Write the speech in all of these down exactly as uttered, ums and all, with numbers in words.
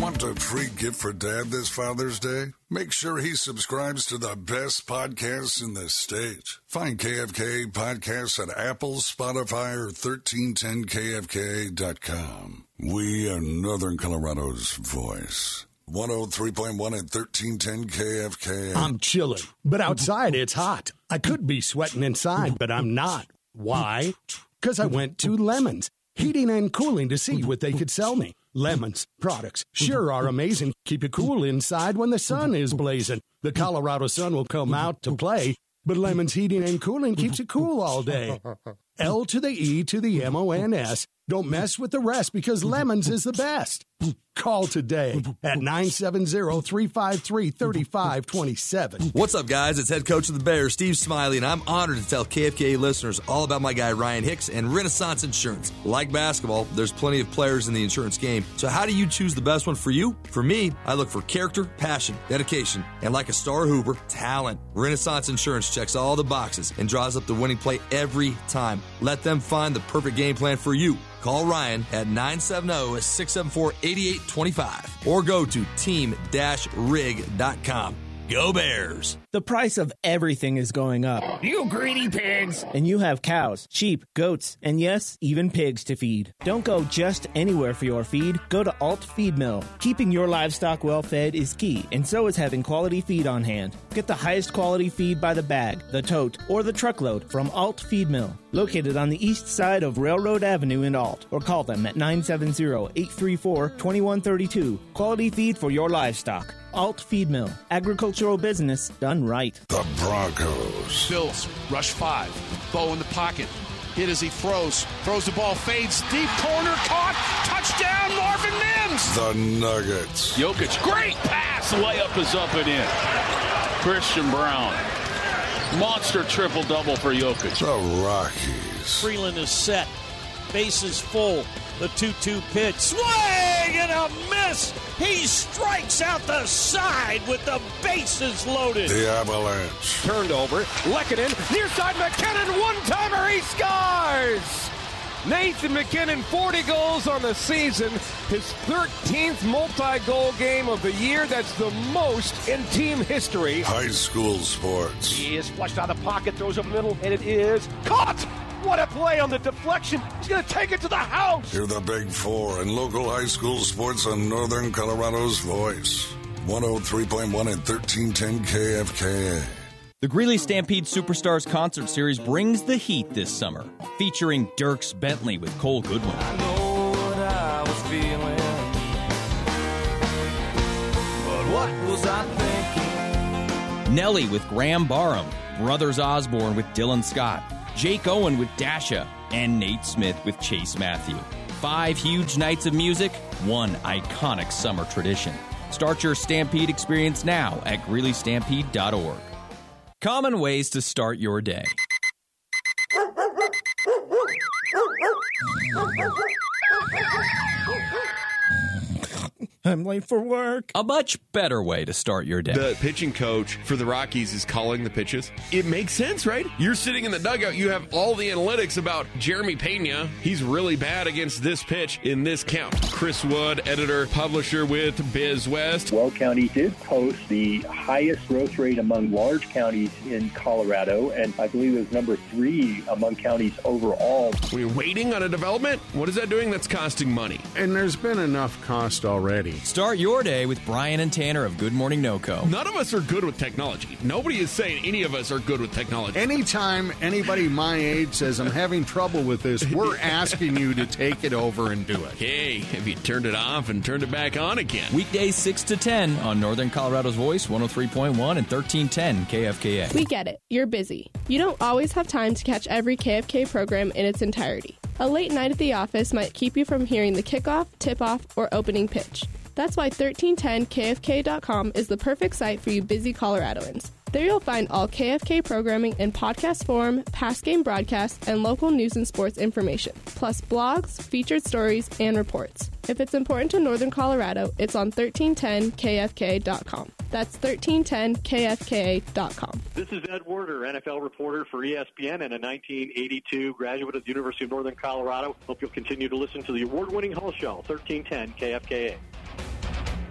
Want a free gift for Dad this Father's Day? Make sure he subscribes to the best podcasts in the state. Find K F K podcasts at Apple, Spotify, or thirteen ten K F K dot com. We are Northern Colorado's voice. one oh three point one and thirteen ten K F K. I'm chilling, but outside it's hot. I could be sweating inside, but I'm not. Why? Because I went to Lemons, heating and cooling to see what they could sell me. Lemons products sure are amazing. Keep you cool inside when the sun is blazing. The Colorado sun will come out to play, but Lemons heating and cooling keeps you cool all day. L to the E to the M O N S. Don't mess with the rest because Lemons is the best. Call today at nine seven zero, three five three, three five two seven. What's up, guys? It's head coach of the Bears, Steve Smiley, and I'm honored to tell K F K A listeners all about my guy, Ryan Hicks, and Renaissance Insurance. Like basketball, there's plenty of players in the insurance game. So how do you choose the best one for you? For me, I look for character, passion, dedication, and like a star Hoover, talent. Renaissance Insurance checks all the boxes and draws up the winning play every time. Let them find the perfect game plan for you. Call Ryan at nine seven zero, six seven four, eight eight two five or go to team dash rig dot com. Go Bears! The price of everything is going up. You greedy pigs! And you have cows, sheep, goats, and yes, even pigs to feed. Don't go just anywhere for your feed. Go to Alt Feed Mill. Keeping your livestock well fed is key, and so is having quality feed on hand. Get the highest quality feed by the bag, the tote, or the truckload from Alt Feed Mill. Located on the east side of Railroad Avenue in Alt, or call them at nine seven zero, eight three four, two one three two. Quality feed for your livestock. Alt Feed Mill. Agricultural business done right. The Broncos. Bills, rush five. Bo in the pocket. Hit as he throws. Throws the ball, fades deep corner, caught. Touchdown, Marvin Mims. The Nuggets. Jokic, great pass. Layup is up and in. Christian Brown. Monster triple-double for Jokic. The Rockies. Freeland is set. Bases full. The two two pitch. Swing and a miss. He strikes out the side with the bases loaded. The Avalanche. Turned over. Lekanen. Near side McKinnon. One-timer. He scores. Nathan McKinnon, forty goals on the season. His thirteenth multi-goal game of the year. That's the most in team history. High school sports. He is flushed out of the pocket. Throws up the middle. And it is caught. What a play on the deflection. He's going to take it to the house. Hear the Big Four and local high school sports on Northern Colorado's voice. one oh three point one and thirteen ten K F K A. The Greeley Stampede Superstars Concert Series brings the heat this summer, featuring Dierks Bentley with Cole Goodwin. I know what I was feeling, but what was I thinking? Nelly with Graham Barham, Brothers Osborne with Dylan Scott, Jake Owen with Dasha, and Nate Smith with Chase Matthew. Five huge nights of music, one iconic summer tradition. Start your Stampede experience now at greeley stampede dot org. Common ways to start your day. I'm late for work. A much better way to start your day. The pitching coach for the Rockies is calling the pitches. It makes sense, right? You're sitting in the dugout. You have all the analytics about Jeremy Pena. He's really bad against this pitch in this count. Chris Wood, editor, publisher with Biz West. Weld County did post the highest growth rate among large counties in Colorado, and I believe it was number three among counties overall. We're waiting on a development? What is that doing? That's costing money. And there's been enough cost already. Start your day with Brian and Tanner of Good Morning NoCo. None of us are good with technology. Nobody is saying any of us are good with technology. Anytime anybody my age says I'm having trouble with this, we're asking you to take it over and do it. Hey, have you turned it off and turned it back on again? Weekdays six to ten on Northern Colorado's Voice, one oh three point one and thirteen ten K F K A. We get it. You're busy. You don't always have time to catch every K F K program in its entirety. A late night at the office might keep you from hearing the kickoff, tip-off, or opening pitch. That's why thirteen ten K F K dot com is the perfect site for you busy Coloradoans. There you'll find all K F K programming in podcast form, past game broadcasts, and local news and sports information, plus blogs, featured stories, and reports. If it's important to Northern Colorado, it's on thirteen ten K F K dot com. That's thirteen ten K F K dot com. This is Ed Werder, N F L reporter for E S P N and a nineteen eighty-two graduate of the University of Northern Colorado. Hope you'll continue to listen to the award-winning Hull Show, thirteen ten K F K A.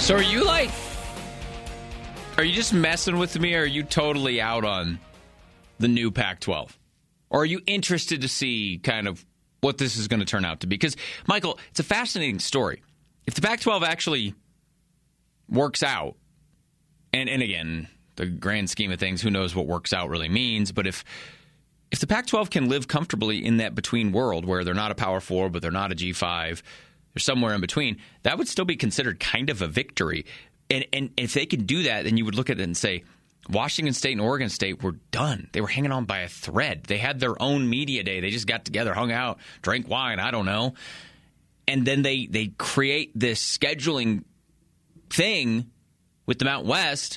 So are you like, are you just messing with me, or are you totally out on the new Pac twelve? Or are you interested to see kind of what this is going to turn out to be? Because, Michael, it's a fascinating story. If the Pac twelve actually works out, and, and again, the grand scheme of things, who knows what works out really means, but if if the Pac twelve can live comfortably in that between world where they're not a Power Four, but they're not a G five, they're somewhere in between, that would still be considered kind of a victory. And, and if they can do that, then you would look at it and say, Washington State and Oregon State were done. They were hanging on by a thread. They had their own media day. They just got together, hung out, drank wine, I don't know. And then they, they create this scheduling thing with the Mountain West.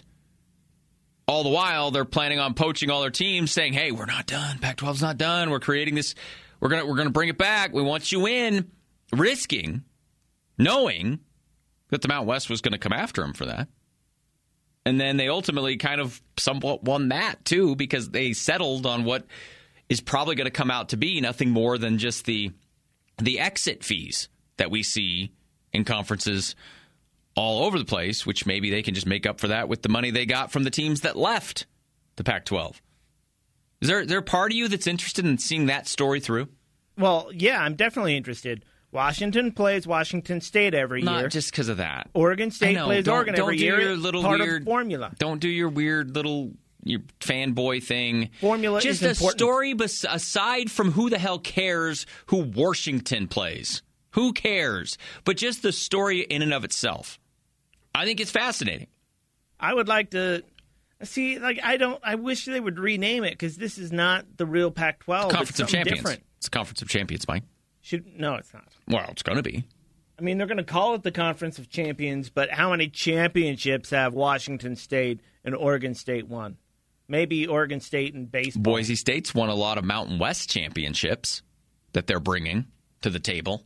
All the while, they're planning on poaching all their teams, saying, hey, we're not done. Pac twelve's not done. We're creating this. We're going we're gonna bring it back. We want you in. Risking, knowing that the Mountain West was going to come after them for that. And then they ultimately kind of somewhat won that, too, because they settled on what is probably going to come out to be nothing more than just the the exit fees that we see in conferences all over the place, which maybe they can just make up for that with the money they got from the teams that left the Pac twelve. Is there, is there a part of you that's interested in seeing that story through? Well, yeah, I'm definitely interested. Washington plays Washington State every Not year. Not just because of that. Oregon State know, plays don't, Oregon don't every do year. Your little part weird, of formula. Don't do your weird little your fanboy thing. Formula just is a important. story bes- aside from who the hell cares who Washington plays. Who cares? But just the story in and of itself. I think it's fascinating. I would like to see, like, I don't, I wish they would rename it because this is not the real Pac twelve. Conference it's of Champions. Different. It's a Conference of Champions, Mike. Should No, it's not. Well, it's going to be. I mean, they're going to call it the Conference of Champions, but how many championships have Washington State and Oregon State won? Maybe Oregon State and baseball. Boise State's won a lot of Mountain West championships that they're bringing to the table.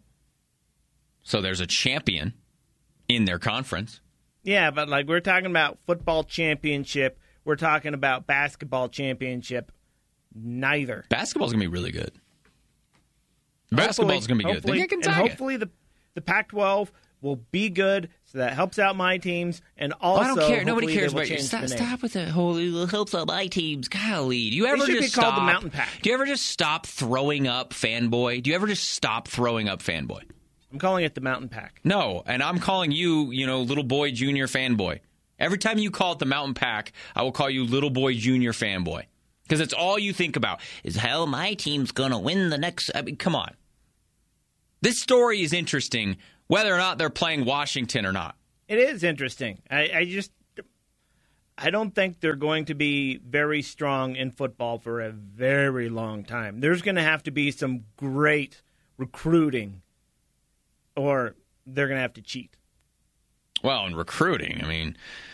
So there's a champion in their conference. Yeah, but like we're talking about football championship, we're talking about basketball championship. Neither. Basketball's going to be really good. Basketball's going to be good. Think I can and hopefully the the Pac twelve will be good, so that helps out my teams. And also, oh, I don't care. Nobody cares about you. Stop, stop with the whole it helps out my teams. Golly, do you ever should just be called stop? the Mountain Pack. Do you ever just stop throwing up fanboy? Do you ever just stop throwing up fanboy? I'm calling it the Mountain Pack. No, and I'm calling you, you know, little boy junior fanboy. Every time you call it the Mountain Pack, I will call you little boy junior fanboy. Because it's all you think about is, hell, my team's going to win the next... I mean, come on. This story is interesting, whether or not they're playing Washington or not. It is interesting. I, I just... I don't think they're going to be very strong in football for a very long time. There's going to have to be some great recruiting, or they're going to have to cheat. Well, in recruiting, I mean,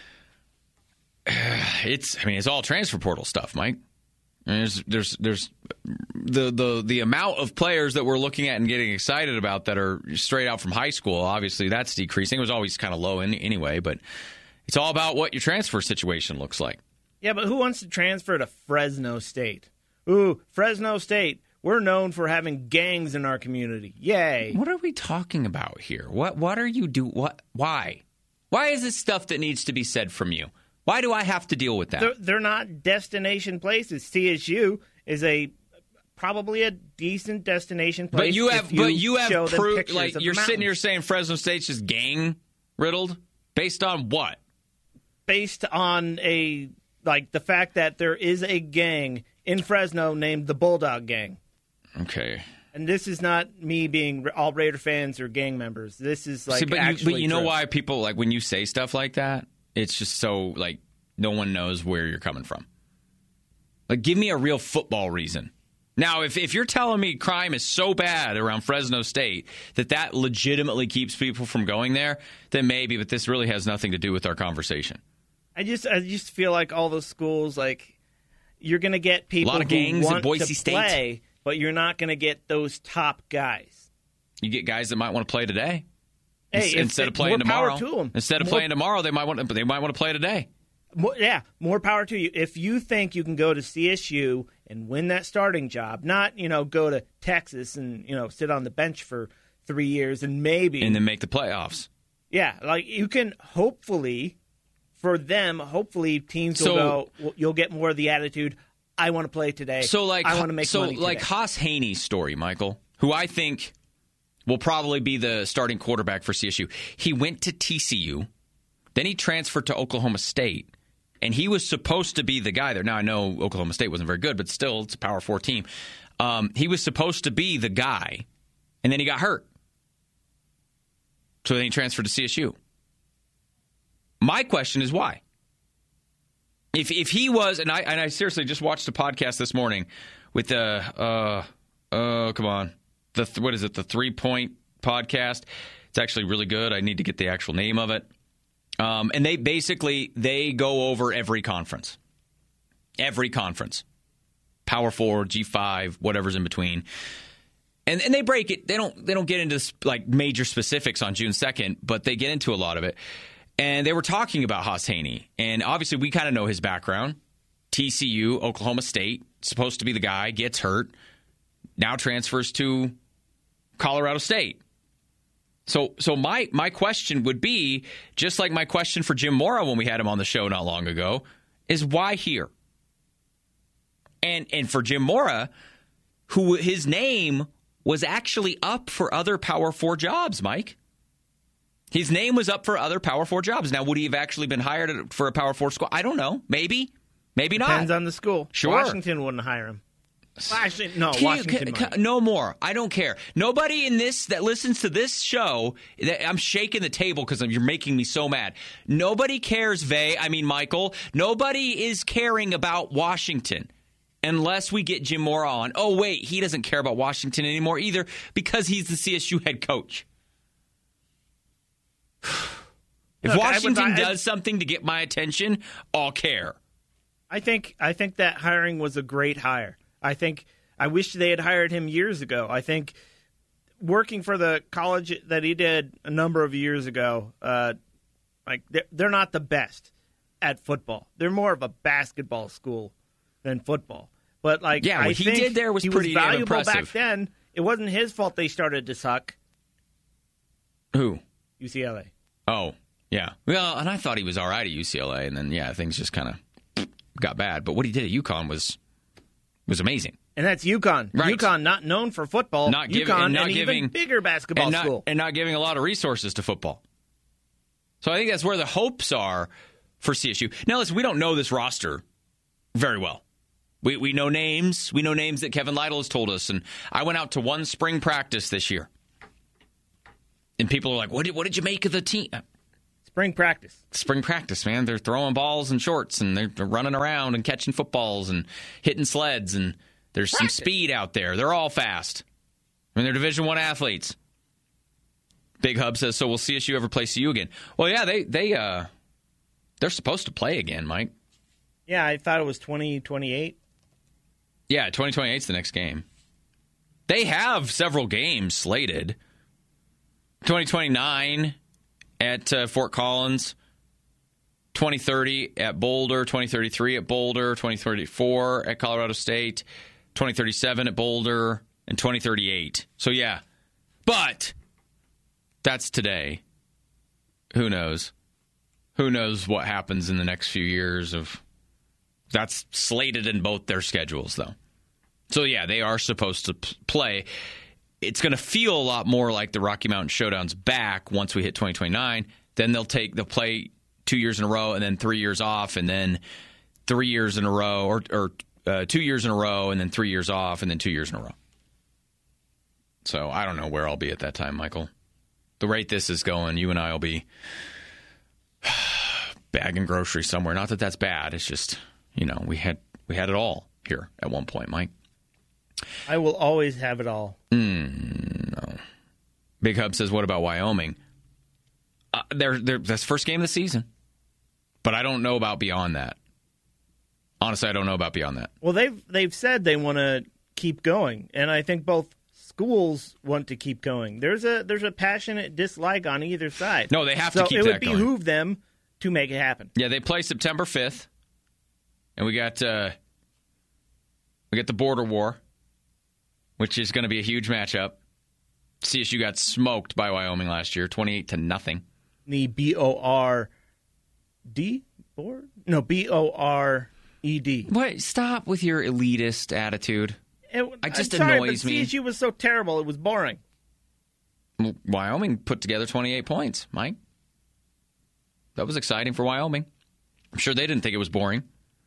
it's I mean it's all transfer portal stuff, Mike. I mean, there's there's there's the the the amount of players that we're looking at and getting excited about that are straight out from high school. Obviously, that's decreasing. It was always kind of low in, anyway, but it's all about what your transfer situation looks like. Yeah, but who wants to transfer to Fresno State? Ooh, Fresno State. We're known for having gangs in our community. Yay. What are we talking about here? What what are you do what why? Why is this stuff that needs to be said from you? Why do I have to deal with that? They're, they're not destination places. C S U is a probably a decent destination place. But you have you but you have proof, like you're sitting mountains. here saying Fresno State's just gang riddled based on what? Based on a like the fact that there is a gang in Fresno named the Bulldog Gang. Okay. And this is not me being all Raider fans or gang members. This is like See, but actually you, but you know true. why people like when you say stuff like that? It's just so like no one knows where you're coming from. Like, give me a real football reason. Now, if if you're telling me crime is so bad around Fresno State that that legitimately keeps people from going there, then maybe. But this really has nothing to do with our conversation. I just I just feel like all those schools, like you're going to get people a lot of who gangs want at Boise to State. play, but you're not going to get those top guys. You get guys that might want to play today. Hey, if instead they, of playing more power tomorrow, to them. instead of more, playing tomorrow, they might want to, they might want to play today. More, yeah, more power to you. If you think you can go to C S U and win that starting job, not you know go to Texas and you know sit on the bench for three years and maybe and then make the playoffs. Yeah, like you can hopefully, for them, hopefully teams will So- go, well, you'll get more of the attitude, I want to play today. So like, I want to make so money like today. Haas Haney's story, Michael, who I think will probably be the starting quarterback for C S U. He went to T C U, then he transferred to Oklahoma State, and he was supposed to be the guy there. Now I know Oklahoma State wasn't very good, but still, it's a Power Four team. Um, he was supposed to be the guy, and then he got hurt, so then he transferred to C S U. My question is why? If if he was, and I and I seriously just watched a podcast this morning with the uh oh come on the what is it the Three Point podcast? It's actually really good. I need to get the actual name of it. Um, and they basically they go over every conference, every conference, Power Four, G five, whatever's in between, and and they break it. They don't they don't get into like major specifics on June second, but they get into a lot of it. And they were talking about Haas Haney. And obviously, we kind of know his background. T C U, Oklahoma State, supposed to be the guy, gets hurt, now transfers to Colorado State. So so my, my question would be, just like my question for Jim Mora when we had him on the show not long ago, is why here? And, and for Jim Mora, who his name was actually up for other Power Four jobs, Mike. His name was up for other Power Four jobs. Now, would he have actually been hired for a Power Four school? I don't know. Maybe. Maybe not. Depends on the school. Sure. Washington wouldn't hire him. Well, actually, no, Can you- Washington can- might. no more. I don't care. Nobody in this that listens to this show, that I'm shaking the table because you're making me so mad. Nobody cares, Vay. I mean, Michael. Nobody is caring about Washington unless we get Jim Mora on. Oh, wait, he doesn't care about Washington anymore either because he's the C S U head coach. If Look, I would- Washington I- does something to get my attention, I'll care. I think I think that hiring was a great hire. I think I wish they had hired him years ago. I think working for the college that he did a number of years ago, uh, like they're, they're not the best at football. They're more of a basketball school than football. But like, Yeah, I what he think did there was he pretty was damn valuable impressive. back then. It wasn't his fault they started to suck. Who? U C L A. Oh, yeah. Well, and I thought he was all right at U C L A, and then, yeah, things just kind of got bad. But what he did at UConn was was amazing. And that's UConn. Right. UConn, not known for football. Not giving, UConn, and not an giving, even bigger basketball and not, school. and not giving a lot of resources to football. So I think that's where the hopes are for C S U. Now, listen, we don't know this roster very well. We we know names. We know names that Kevin Lytle has told us. And I went out to one spring practice this year. And people are like, what did, what did you make of the team? Spring practice. Spring practice, man. They're throwing balls and shorts, and they're, they're running around and catching footballs and hitting sleds, and there's some speed out there. They're all fast. I mean, they're Division One athletes. Big Hub says, so will C S U ever play C U again? Well, yeah, they, they, uh, they're supposed to play again, Mike. Yeah, I thought it was twenty twenty-eight. Yeah, twenty twenty-eight is the next game. They have several games slated. twenty twenty-nine at uh, Fort Collins, twenty thirty at Boulder, twenty thirty-three at Boulder, twenty thirty-four at Colorado State, twenty thirty-seven at Boulder, and twenty thirty-eight. So, yeah. But that's today. Who knows? Who knows what happens in the next few years of... That's slated in both their schedules, though. So, yeah, they are supposed to p- play. It's going to feel a lot more like the Rocky Mountain Showdown's back once we hit twenty twenty-nine. Then they'll take they'll play two years in a row and then three years off and then three years in a row or, or uh, two years in a row and then three years off and then two years in a row. So I don't know where I'll be at that time, Michael. The rate this is going, you and I will be bagging groceries somewhere. Not that that's bad. It's just, you know, we had we had it all here at one point, Mike. I will always have it all. Mm, no. Big Hub says, what about Wyoming? Uh, they're, they're, that's the first game of the season. But I don't know about beyond that. Honestly, I don't know about beyond that. Well, they've they've said they want to keep going, and I think both schools want to keep going. There's a there's a passionate dislike on either side. No, they have so to keep it that would going. behoove them to make it happen. Yeah, they play September fifth. And we got uh, we got the border war, which is going to be a huge matchup. C S U got smoked by Wyoming last year, twenty-eight to nothing. the B O R D board? No, B O R E D. What? Stop with your elitist attitude. It, it just I'm sorry, annoys but me. C S U was so terrible, it was boring. Wyoming put together twenty-eight points, Mike. That was exciting for Wyoming. I'm sure they didn't think it was boring.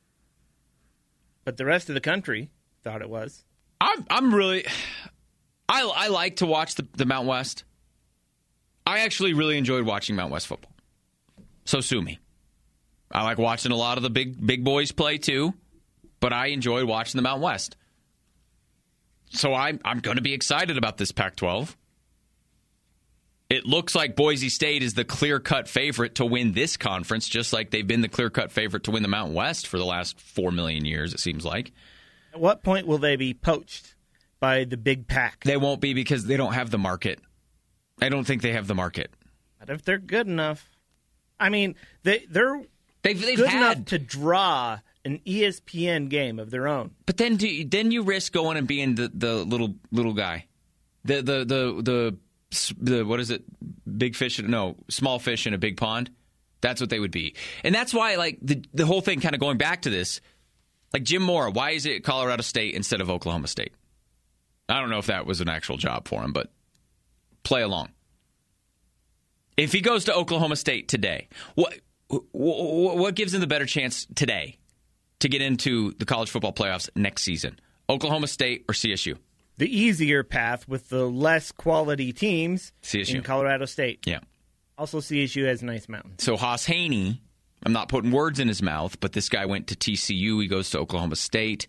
But the rest of the country thought it was. I'm, I'm really... I, I like to watch the, the Mountain West. I actually really enjoyed watching Mountain West football. So sue me. I like watching a lot of the big big boys play too, but I enjoyed watching the Mountain West. So I'm, I'm going to be excited about this Pac twelve. It looks like Boise State is the clear-cut favorite to win this conference, just like they've been the clear-cut favorite to win the Mountain West for the last four million years, it seems like. At what point will they be poached by the big pack? They won't be because they don't have the market. I don't think they have the market. But if they're good enough, I mean, they, they're they've, they've good had... enough to draw an E S P N game of their own. But then, do you, then you risk going and being the, the little little guy, the the the the. The, what is it? Big fish? No, small fish in a big pond. That's what they would be. And that's why, like, the, the whole thing kind of going back to this, like Jim Mora, why is it Colorado State instead of Oklahoma State? I don't know if that was an actual job for him, but play along. If he goes to Oklahoma State today, what what gives him the better chance today to get into the college football playoffs next season? Oklahoma State or C S U? The easier path with the less quality teams C S U. In Colorado State. Yeah. Also, C S U has nice mountains. So Haas Haney, I'm not putting words in his mouth, but this guy went to T C U. He goes to Oklahoma State.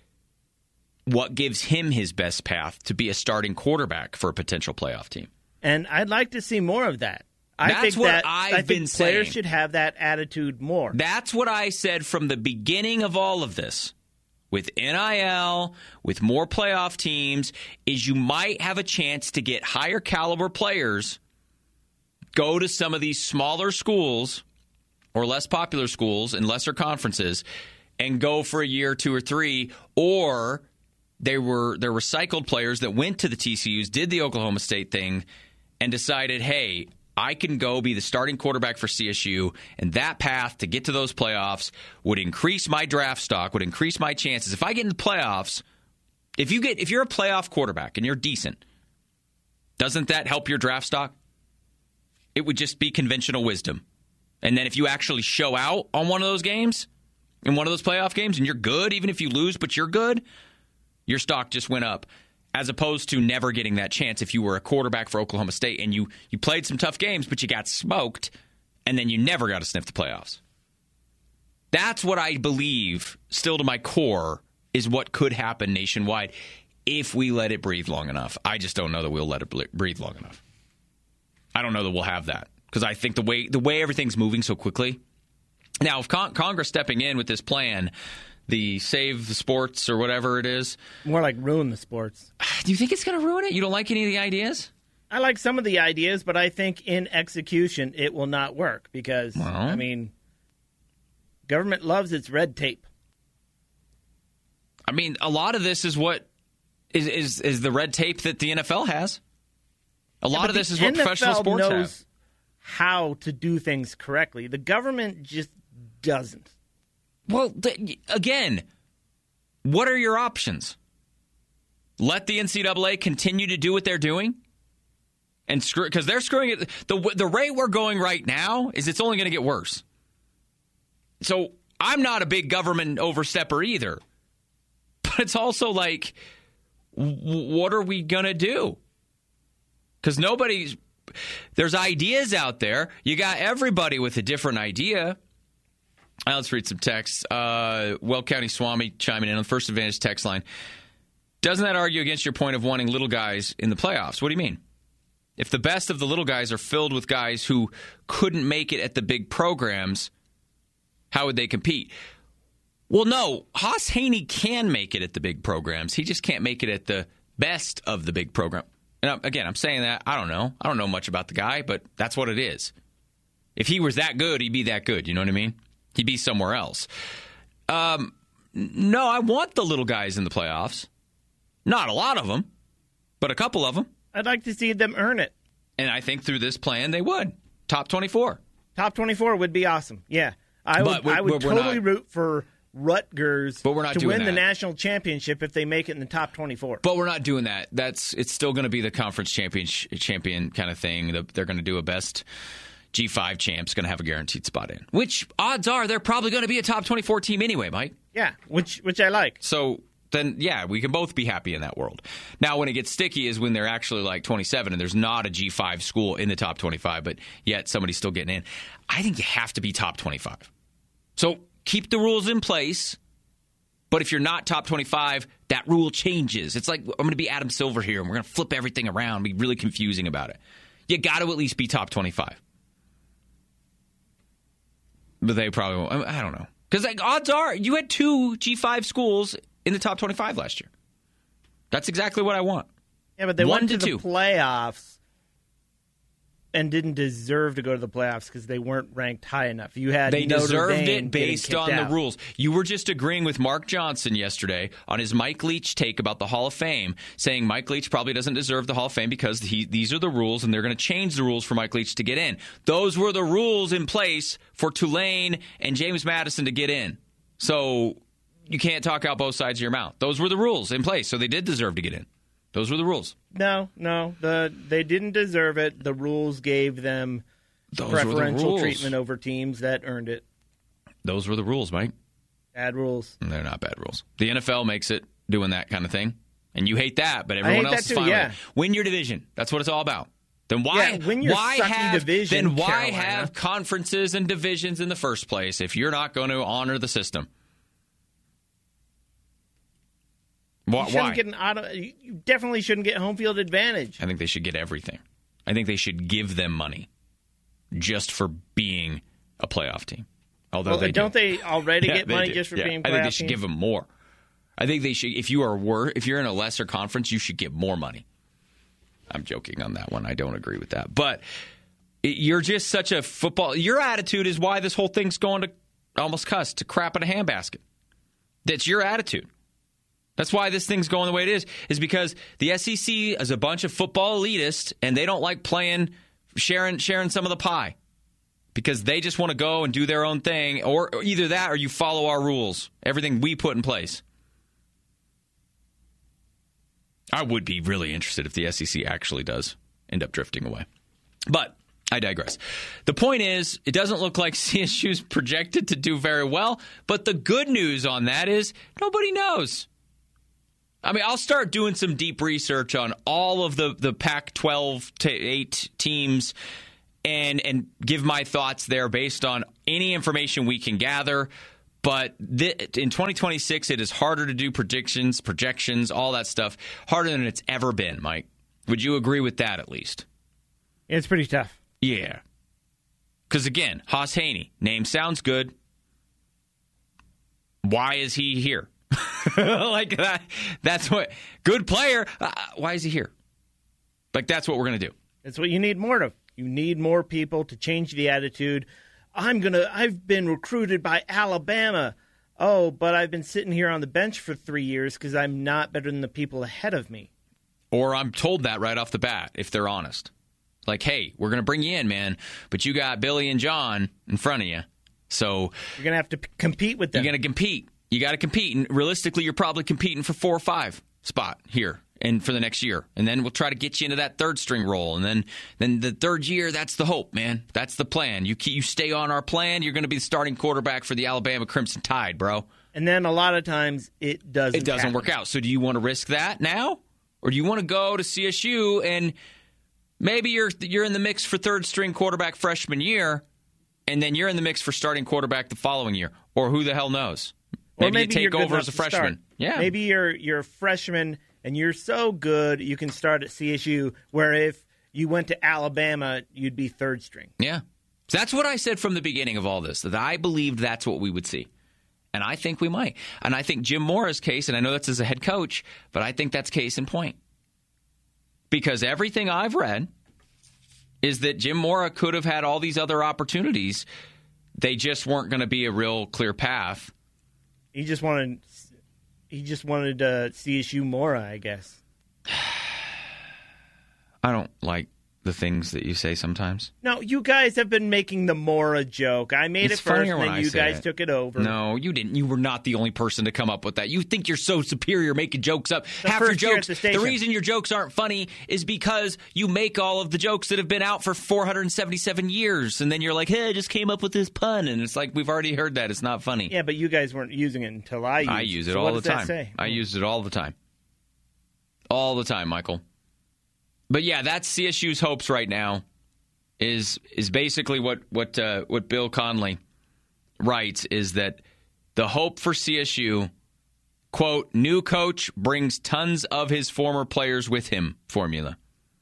What gives him his best path to be a starting quarterback for a potential playoff team? And I'd like to see more of that. I That's think what that, I've I been think players saying. should have that attitude more. That's what I said from the beginning of all of this. With N I L, with more playoff teams, is you might have a chance to get higher caliber players, go to some of these smaller schools or less popular schools in lesser conferences, and go for a year, two or three, or they were they're recycled players that went to the T C Us, did the Oklahoma State thing, and decided, hey, I can go be the starting quarterback for C S U, and that path to get to those playoffs would increase my draft stock, would increase my chances. If I get in the playoffs, if you get if you're a playoff quarterback and you're decent, doesn't that help your draft stock? It would just be conventional wisdom. And then if you actually show out on one of those games, in one of those playoff games, and you're good, even if you lose, but you're good, your stock just went up. As opposed to never getting that chance if you were a quarterback for Oklahoma State and you, you played some tough games, but you got smoked, and then you never got to sniff the playoffs. That's what I believe, still to my core, is what could happen nationwide if we let it breathe long enough. I just don't know that we'll let it breathe long enough. I don't know that we'll have that because I think the way the way everything's moving so quickly. Now, if con- Congress stepping in with this plan, the Save the Sports or whatever it is. More like ruin the sports. Do you think it's going to ruin it? You don't like any of the ideas? I like some of the ideas, but I think in execution it will not work because, well, I mean, government loves its red tape. I mean, a lot of this is what is is, is the red tape that the N F L has. A lot yeah, of this is what N F L professional sports knows have. How to do things correctly. The government just doesn't. Well, th- again, what are your options? Let the N C double A continue to do what they're doing? And screw because they're screwing it. The, the rate we're going right now is it's only going to get worse. So I'm not a big government overstepper either. But it's also like, w- what are we going to do? Because nobody's... There's ideas out there. You got everybody with a different idea. Uh, let's read some texts. Uh, Well County Swami chiming in on the First Advantage text line. Doesn't that argue against your point of wanting little guys in the playoffs? What do you mean? If the best of the little guys are filled with guys who couldn't make it at the big programs, how would they compete? Well, no. Haas Haney can make it at the big programs. He just can't make it at the best of the big program. And again, I'm saying that. I don't know. I don't know much about the guy, but that's what it is. If he was that good, he'd be that good. You know what I mean? He'd be somewhere else. Um, no, I want the little guys in the playoffs. Not a lot of them, but a couple of them. I'd like to see them earn it. And I think through this plan, they would. top twenty-four. Top twenty-four would be awesome. Yeah. I But would, we- I would we're- we're totally not- root for Rutgers But we're not to doing win the that. national championship if they make it in the top twenty-four. But we're not doing that. That's it's still going to be the conference champion champion kind of thing. The- They're going to do a best G five champ's going to have a guaranteed spot in. Which odds are they're probably going to be a top twenty-four team anyway, Mike. Yeah, which which I like. So then, yeah, we can both be happy in that world. Now, when it gets sticky is when they're actually like twenty-seven and there's not a G five school in the top twenty-five, but yet somebody's still getting in. I think you have to be top twenty-five. So keep the rules in place. But if you're not top twenty-five, that rule changes. It's like, I'm going to be Adam Silver here, and we're going to flip everything around, be really confusing about it. You got to at least be top twenty-five. But they probably won't. I don't know. Because like, odds are, you had two G five schools in the top twenty-five last year. That's exactly what I want. Yeah, but they One went to, to two. the playoffs and didn't deserve to go to the playoffs because they weren't ranked high enough. You had They Notre deserved Dame it based getting on kicked the out. rules. You were just agreeing with Mark Johnson yesterday on his Mike Leach take about the Hall of Fame, saying Mike Leach probably doesn't deserve the Hall of Fame because he, these are the rules, and they're going to change the rules for Mike Leach to get in. Those were the rules in place for Tulane and James Madison to get in. So you can't talk out both sides of your mouth. Those were the rules in place, so they did deserve to get in. Those were the rules. No, no, the they didn't deserve it. The rules gave them Those were the preferential rules. treatment over teams that earned it. Those were the rules, Mike. Bad rules. And they're not bad rules. The N F L makes it doing that kind of thing. And you hate that, but I everyone hate else that is too, fine yeah. with it. Win your division. That's what it's all about. Then why, Yeah, win your why sucky have division, then why Carolina. have conferences and divisions in the first place if you're not going to honor the system? Why? You shouldn't why? get an auto, you you definitely shouldn't get home field advantage. I think they should get everything. I think they should give them money just for being a playoff team. Although Well, they don't do. they already Yeah, get they money do. just for Yeah. being I think they playoff should teams? give them more. I think they should. If you are wor- if you're in a lesser conference, you should get more money. I'm joking on that one. I don't agree with that. But it, you're just such a football. Your attitude is why this whole thing's going to almost cuss to crap in a handbasket. That's your attitude. That's why this thing's going the way it is. Is because the S E C is a bunch of football elitists, and they don't like playing sharing sharing some of the pie. Because they just want to go and do their own thing, or, or either that or you follow our rules, everything we put in place. I would be really interested if the S E C actually does end up drifting away. But I digress. The point is, it doesn't look like C S U's projected to do very well, but the good news on that is nobody knows. I mean, I'll start doing some deep research on all of the, the Pac twelve to eight teams and and give my thoughts there based on any information we can gather. But th- in twenty twenty-six, it is harder to do predictions, projections, all that stuff, harder than it's ever been, Mike. Would you agree with that at least? It's pretty tough. Yeah. Because, again, Haas Haney, name sounds good. Why is he here? like that. That's what. Good player. Uh, why is he here? Like, that's what we're going to do. That's what you need more of. You need more people to change the attitude. I'm going to, I've been recruited by Alabama. Oh, but I've been sitting here on the bench for three years because I'm not better than the people ahead of me. Or I'm told that right off the bat, if they're honest. Like, hey, we're going to bring you in, man, but you got Billy and John in front of you. So you're going to have to p- compete with them. You're going to compete. You got to compete. And realistically, you're probably competing for four or five spot here and for the next year. And then we'll try to get you into that third string role. And then then the third year, that's the hope, man. That's the plan. You keep, you stay on our plan, you're going to be the starting quarterback for the Alabama Crimson Tide, bro. And then a lot of times it doesn't It doesn't happen. work out. So do you want to risk that now? Or do you want to go to C S U and maybe you're you're in the mix for third string quarterback freshman year, and then you're in the mix for starting quarterback the following year? Or who the hell knows? Or Maybe, maybe you you're take good over enough as a to start. freshman. Yeah. Maybe you're you're a freshman and you're so good you can start at C S U, where if you went to Alabama, you'd be third string. Yeah. That's what I said from the beginning of all this, that I believed that's what we would see. And I think we might. And I think Jim Mora's case, and I know that's as a head coach, but I think that's case in point. Because everything I've read is that Jim Mora could have had all these other opportunities. They just weren't going to be a real clear path. He just wanted he just wanted uh, C S U Mora, I guess. I don't like the things that you say sometimes? No, you guys have been making the Mora joke. I made It's it first, funnier and when then I you say guys it. took it over. No, you didn't. You were not the only person to come up with that. You think you're so superior making jokes up. The Half your first year at jokes, the the, station. reason your jokes aren't funny is because you make all of the jokes that have been out for four hundred seventy-seven years, and then you're like, hey, I just came up with this pun, and it's like, we've already heard that. It's not funny. Yeah, but you guys weren't using it until I used it. I use it So all what the does that time. say? I use it all the time. All the time, Michael. But yeah, that's C S U's hopes right now. Is is basically what what uh, what Bill Conley writes is that the hope for C S U, quote, new coach brings tons of his former players with him formula.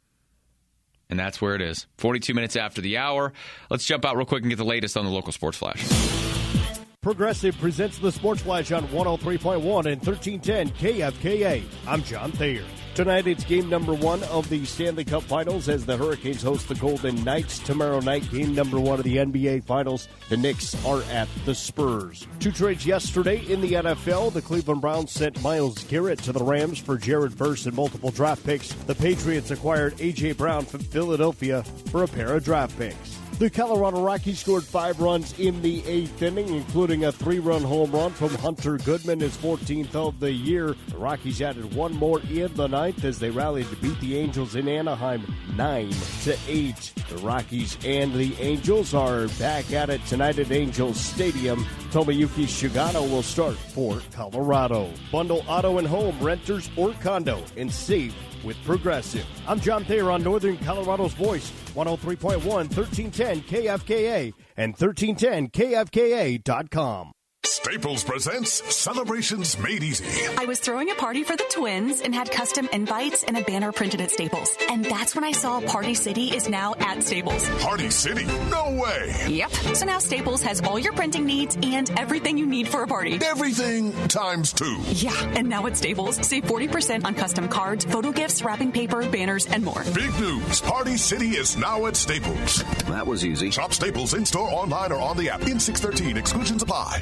And that's where it is. forty-two minutes after the hour. Let's jump out real quick and get the latest on the local sports flash. Progressive presents the Sports Flash on one oh three point one and thirteen ten K F K A. I'm John Thayer. Tonight it's game number one of the Stanley Cup Finals as the Hurricanes host the Golden Knights. Tomorrow night, game number one of the N B A Finals. The Knicks are at the Spurs. Two trades yesterday in the N F L. The Cleveland Browns sent Myles Garrett to the Rams for Jared Verse and multiple draft picks. The Patriots acquired A J. Brown from Philadelphia for a pair of draft picks. The Colorado Rockies scored five runs in the eighth inning, including a three-run home run from Hunter Goodman, his fourteenth of the year. The Rockies added one more in the ninth as they rallied to beat the Angels in Anaheim nine to eight. The Rockies and the Angels are back at it tonight at Angels Stadium. Tomoyuki Shigano will start for Colorado. Bundle auto and home, renters or condo, and save with Progressive. I'm John Thayer on Northern Colorado's Voice, one oh three point one, thirteen ten K F K A and thirteen ten K F K A dot com. Staples presents Celebrations Made Easy. I was throwing a party for the twins and had custom invites and a banner printed at Staples. And that's when I saw Party City is now at Staples. Party City? No way! Yep. So now Staples has all your printing needs and everything you need for a party. Everything times two. Yeah, and now at Staples, save forty percent on custom cards, photo gifts, wrapping paper, banners, and more. Big news. Party City is now at Staples. That was easy. Shop Staples in-store, online, or on the app. In six thirteen. Exclusions apply.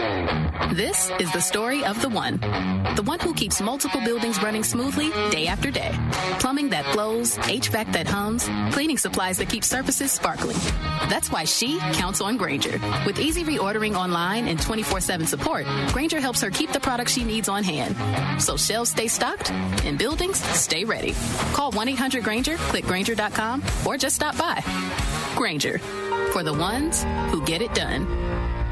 This is the story of the one. The one who keeps multiple buildings running smoothly day after day. Plumbing that flows, H V A C that hums, cleaning supplies that keep surfaces sparkling. That's why she counts on Grainger. With easy reordering online and twenty-four seven support, Grainger helps her keep the products she needs on hand. So shelves stay stocked and buildings stay ready. Call one eight hundred Grainger, click Grainger dot com, or just stop by. Grainger, for the ones who get it done.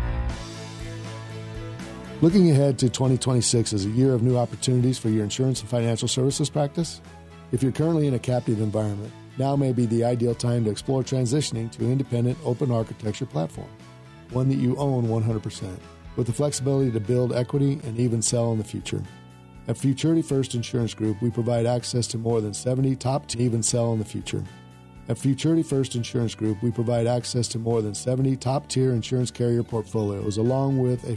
Looking ahead to twenty twenty-six as a year of new opportunities for your insurance and financial services practice? If you're currently in a captive environment, now may be the ideal time to explore transitioning to an independent open architecture platform, one that you own one hundred percent, with the flexibility to build equity and even sell in the future. At Futurity First Insurance Group, we provide access to more than seventy top to even sell in the future. At Futurity First Insurance Group, we provide access to more than seventy top-tier insurance carrier portfolios, along with a